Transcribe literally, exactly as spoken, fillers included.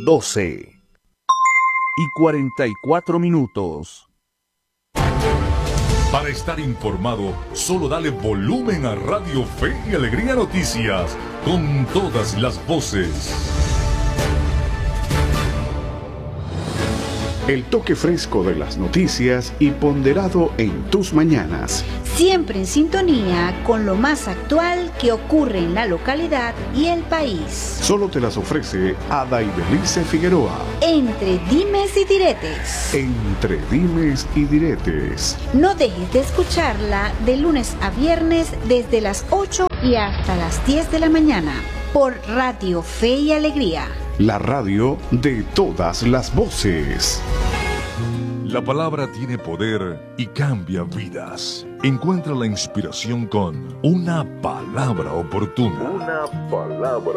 doce y cuarenta y cuatro minutos. Para estar informado, solo dale volumen a Radio Fe y Alegría Noticias, con todas las voces. El toque fresco de las noticias y ponderado en tus mañanas. Siempre en sintonía con lo más actual que ocurre en la localidad y el país. Solo te las ofrece Ada Ibelice Figueroa. Entre dimes y diretes. Entre dimes y diretes. No dejes de escucharla de lunes a viernes desde las ocho y hasta las diez de la mañana por Radio Fe y Alegría. La radio de todas las voces. La palabra tiene poder y cambia vidas. Encuentra la inspiración con una palabra oportuna. Una palabra